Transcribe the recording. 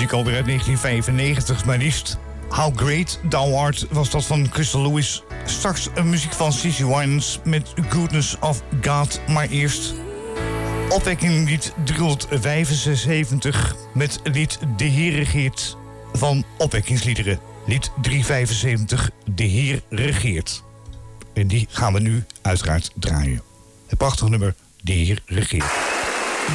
muziek alweer uit 1995, maar liefst. How Great Thou Art was dat van Crystal Lewis. Straks een muziek van CeCe Winans met Goodness of God. Maar eerst opwekking lied 375 met lied De Heer Regeert van Opwekkingsliederen. Lied 375, De Heer Regeert. En die gaan we nu uiteraard draaien. Het prachtige nummer De Heer Regeert.